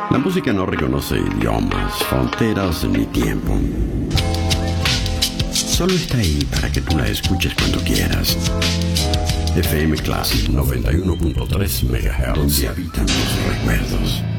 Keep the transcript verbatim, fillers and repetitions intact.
La música no reconoce idiomas, fronteras ni tiempo. Solo está ahí para que tú la escuches cuando quieras. F M Classic noventa y uno punto tres megahertz, donde habitan los recuerdos.